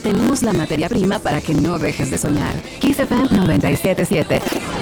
Tenemos la materia prima para que no dejes de soñar. Kiss FM 97.7.